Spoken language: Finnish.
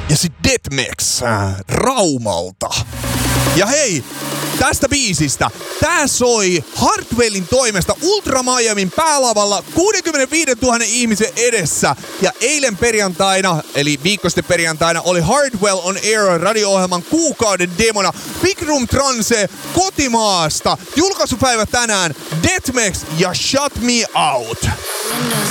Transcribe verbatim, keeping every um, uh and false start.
Ja sit Deathmex äh, Raumalta. Ja hei, tästä biisistä. Tää soi Hardwellin toimesta Ultra Miamin päälavalla kuusikymmentäviisituhatta ihmisen edessä. Ja eilen perjantaina, eli viikko sitten perjantaina, oli Hardwell on Air radio-ohjelman kuukauden demona Big Room Transe kotimaasta. Julkaisupäivä tänään, Deathmex ja Shut Me Out.